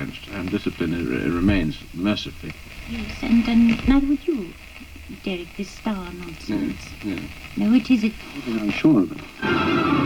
against, and discipline remains mercifully. Yes, and neither would you, Derek, this star nonsense. Yes. No, it isn't. I'm sure of it.